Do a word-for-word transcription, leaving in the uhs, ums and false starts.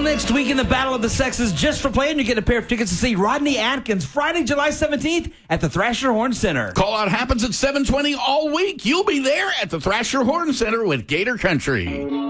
next week in the Battle of the Sexes. Just for playing, you get a pair of tickets to see Rodney Atkins Friday, July seventeenth at the Thrasher Horn Center. Call out happens at seven twenty all week. You'll be there at the Thrasher Horn Center with Gator Country.